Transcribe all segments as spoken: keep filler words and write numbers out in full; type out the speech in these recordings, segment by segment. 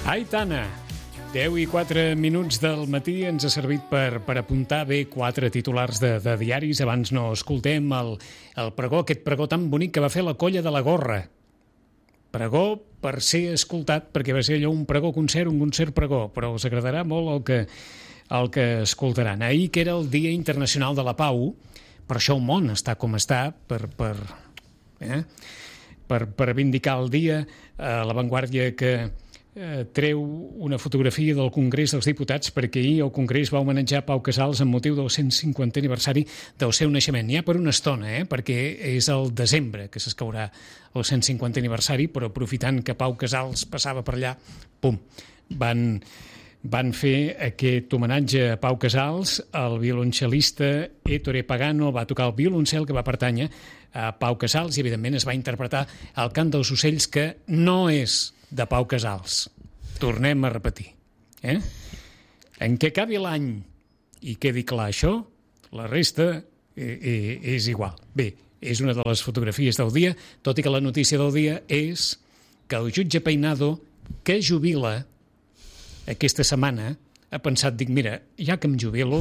Aitana, deu i quatre minuts del matí ens ha servit per, per apuntar bé quatre titulars de, de diaris. Abans no escoltem el, el pregó, aquest pregó tan bonic que va fer la Colla de la Gorra. Pregó per ser escoltat, perquè va ser allò un pregó concert, un concert pregó, però us agradarà molt el que, el que escoltaran. Ahir, que era el Dia Internacional de la Pau, per això el món està com està, per... per eh? per, per vindicar el dia, eh, La Vanguardia que eh, treu una fotografia del Congrés dels Diputats perquè ahir el Congrés va homenatjar Pau Casals amb motiu del cent cinquantè aniversari del seu naixement. Ja per una estona, eh, perquè és el desembre que s'escaurà el cent cinquantè aniversari, però aprofitant que Pau Casals passava per allà, pum, van... van fer aquest homenatge a Pau Casals. El violoncel·lista Ettore Pagano va tocar el violoncel que va pertànyer a Pau Casals i, evidentment, es va interpretar el cant dels ocells, que no és de Pau Casals. Tornem a repetir. Eh? En què acabi l'any i quedi clar això, la resta eh, eh, és igual. Bé, és una de les fotografies del dia, tot i que la notícia del dia és que el jutge Peinado, que jubila aquesta setmana, ha pensat, dic, mira, ja que em jubilo,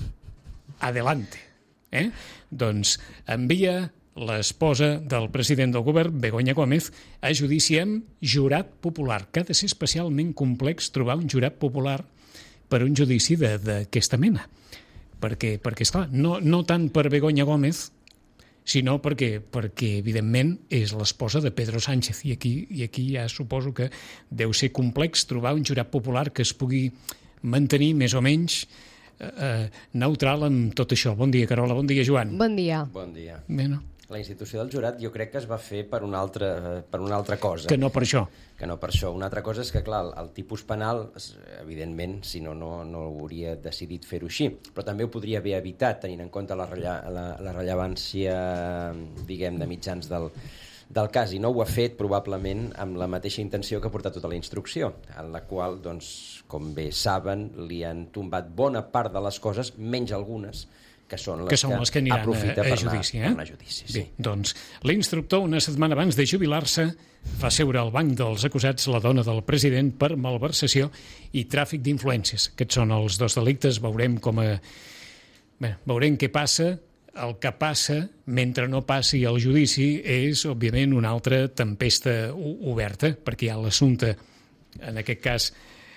adelante. Eh? Doncs envia l'esposa del president del govern, Begoña Gómez, a judici amb jurat popular, que ha de ser especialment complex trobar un jurat popular per un judici d'aquesta mena. Perquè, perquè esclar, no, no tant per Begoña Gómez, sinó perquè, perquè evidentment, és l'esposa de Pedro Sánchez. I aquí, I aquí ja suposo que deu ser complex trobar un jurat popular que es pugui mantenir més o menys eh, neutral amb tot això. Bon dia, Carola. Bon dia, Joan. Bon dia. Bon dia. Bé, no? La institució del jurat jo crec que es va fer per una altra, per una altra cosa. Que no per això. Que no per això. Una altra cosa és que, clar, el tipus penal, evidentment, si no, no, no hauria decidit fer-ho així, però també ho podria haver evitat, tenint en compte la, rella, la, la rellevància, diguem, de mitjans del, del cas, i no ho ha fet probablement amb la mateixa intenció que ha portat tota la instrucció, en la qual, doncs, com bé saben, li han tombat bona part de les coses, menys algunes, que són les que, són que, les que aniran aprofita a, a per, judici, anar, eh? per anar a judici. Sí. Bé, doncs, l'instructor, una setmana abans de jubilar-se, fa seure al banc dels acusats la dona del president per malversació i tràfic d'influències. Aquests són els dos delictes. Veurem com a... Bé, veurem què passa. El que passa, mentre no passi el judici, és, òbviament, una altra tempesta oberta, perquè hi ha l'assumpte, en aquest cas,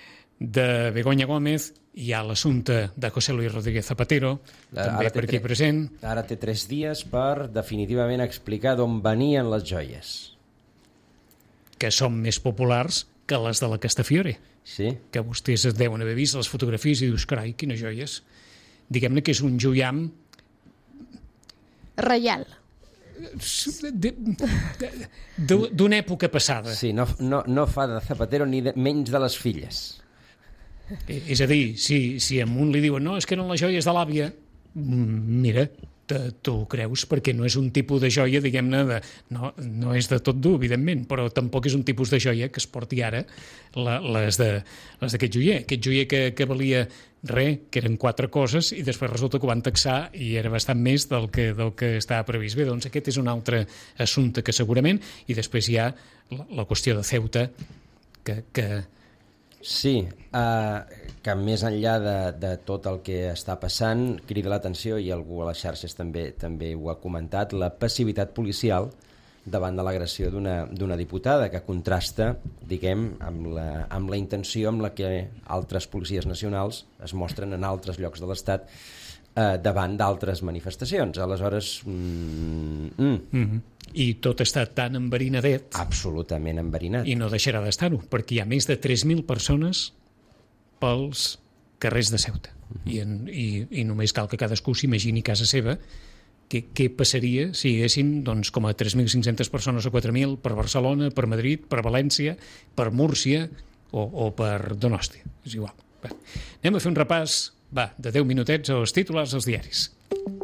de Begoña Gómez, hi ha l'assumpte de José Luis Rodríguez Zapatero, Ara també per aquí present. Ara té tres dies per definitivament explicar d'on venien les joies. Que són més populars que les de la Castafiore. Sí. Que vostès es deuen haver vist les fotografies i dius, carai, quines joies. Diguem-ne que és un joiam... Reial. D'una època passada. Sí, no, no, no fa de Zapatero ni de, menys de les filles. És a dir, si, si a un li diuen no, és que eren les joies de l'àvia, mira, t'ho creus, perquè no és un tipus de joia, diguem-ne, de, no, no és de tot dur, evidentment, però tampoc és un tipus de joia que es porti ara la, les d'aquest joier. Aquest joier que, que valia res, que eren quatre coses, i després resulta que ho van taxar i era bastant més del que, del que estava previst. Bé, doncs aquest és un altre assumpte que segurament, i després hi ha la, la qüestió de Ceuta, que... que Sí, uh, que més enllà de, de tot el que està passant, crida l'atenció, i algú a les xarxes també també ho ha comentat, la passivitat policial davant de l'agressió d'una d'una diputada, que contrasta, diguem, amb la, amb la intenció amb la que altres policies nacionals es mostren en altres llocs de l'Estat eh, davant d'altres manifestacions. Aleshores... Mm, mm. Mm-hmm. I tot està tan enverinadet... Absolutament enverinat. I no deixarà d'estar-ho, perquè hi ha més de tres mil persones pels carrers de Ceuta. Uh-huh. I, en, i, I només cal que cadascú s'imagini casa seva què, què passaria si hi haguessin doncs, com a tres mil cinc-centes persones o quatre mil per Barcelona, per Madrid, per València, per Múrcia o, o per Donòstia. És igual. Va. Anem a fer un repàs, va, de deu minutets als titulars dels diaris.